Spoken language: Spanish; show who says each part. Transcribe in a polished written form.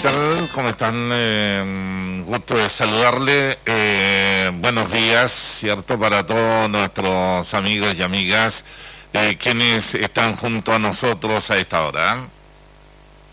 Speaker 1: tal? ¿Cómo están? Gusto de saludarle. Buenos días, ¿cierto? Para todos nuestros amigos y amigas quienes están junto a nosotros a esta hora.